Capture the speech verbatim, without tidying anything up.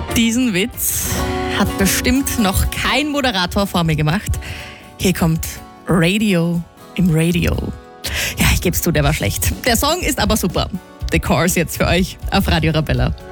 Diesen Witz hat bestimmt noch kein Moderator vor mir gemacht. Hier kommt Radio im Radio. Ja, ich geb's zu, der war schlecht. Der Song ist aber super. The Chorus jetzt für euch auf Radio Arabella.